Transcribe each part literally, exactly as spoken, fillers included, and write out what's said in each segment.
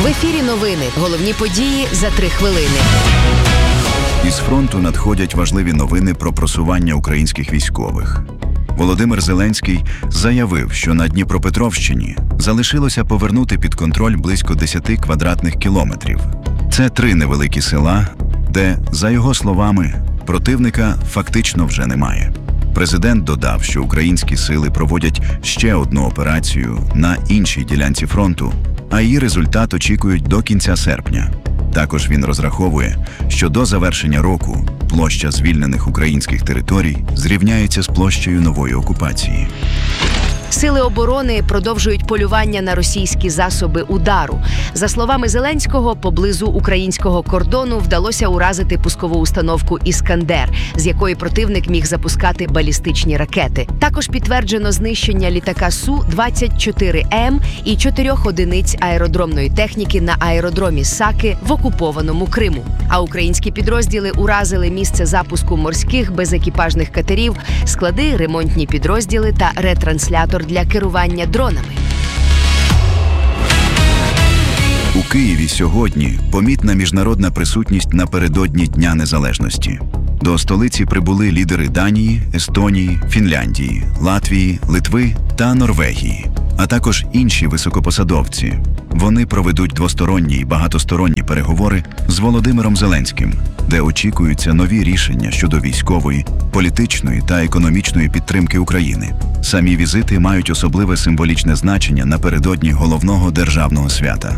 В ефірі новини. Головні події за три хвилини. Із фронту надходять важливі новини про просування українських військових. Володимир Зеленський заявив, що на Дніпропетровщині залишилося повернути під контроль близько десяти квадратних кілометрів. Це три невеликі села, де, за його словами, противника фактично вже немає. Президент додав, що українські сили проводять ще одну операцію на іншій ділянці фронту, а її результат очікують до кінця серпня. Також він розраховує, що до завершення року площа звільнених українських територій зрівняється з площею нової окупації. Сили оборони продовжують полювання на російські засоби удару. За словами Зеленського, поблизу українського кордону вдалося уразити пускову установку «Іскандер», з якої противник міг запускати балістичні ракети. Також підтверджено знищення літака Су двадцять чотири М і чотирьох одиниць аеродромної техніки на аеродромі Саки в окупованому Криму. А українські підрозділи уразили місце запуску морських безекіпажних катерів, склади, ремонтні підрозділи та ретранслятор для керування дронами. У Києві сьогодні помітна міжнародна присутність напередодні Дня Незалежності. До столиці прибули лідери Данії, Естонії, Фінляндії, Латвії, Литви та Норвегії, а також інші високопосадовці. Вони проведуть двосторонні і багатосторонні переговори з Володимиром Зеленським, де очікуються нові рішення щодо військової, політичної та економічної підтримки України. Самі візити мають особливе символічне значення напередодні головного державного свята.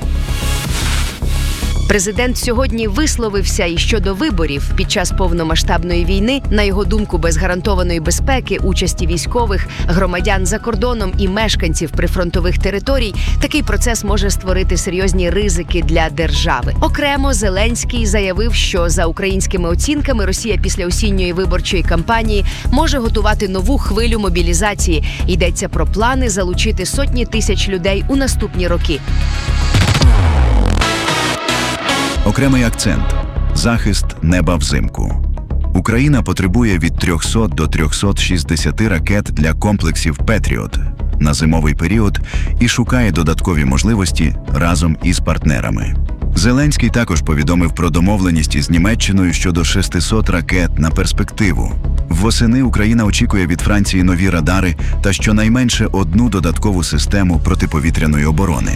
Президент сьогодні висловився і щодо виборів під час повномасштабної війни. На його думку, без гарантованої безпеки, участі військових, громадян за кордоном і мешканців прифронтових територій, такий процес може створити серйозні ризики для держави. Окремо, Зеленський заявив, що за українськими оцінками Росія після осінньої виборчої кампанії може готувати нову хвилю мобілізації. Йдеться про плани залучити сотні тисяч людей у наступні роки. Окремий акцент – захист неба взимку. Україна потребує від трьохсот до трьохсот шістдесяти ракет для комплексів «Петріот» на зимовий період і шукає додаткові можливості разом із партнерами. Зеленський також повідомив про домовленість із Німеччиною щодо шестисот ракет на перспективу. Восени Україна очікує від Франції нові радари та щонайменше одну додаткову систему протиповітряної оборони.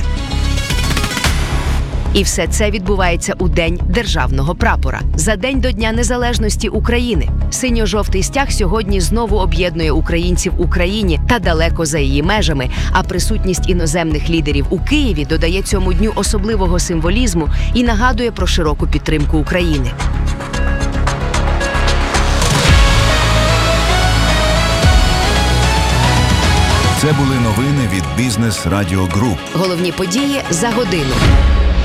І все це відбувається у День державного прапора. За день до Дня Незалежності України. Синьо-жовтий стяг сьогодні знову об'єднує українців в Україні та далеко за її межами, а присутність іноземних лідерів у Києві додає цьому дню особливого символізму і нагадує про широку підтримку України. Це були новини від Бізнес Радіо Груп. Головні події за годину.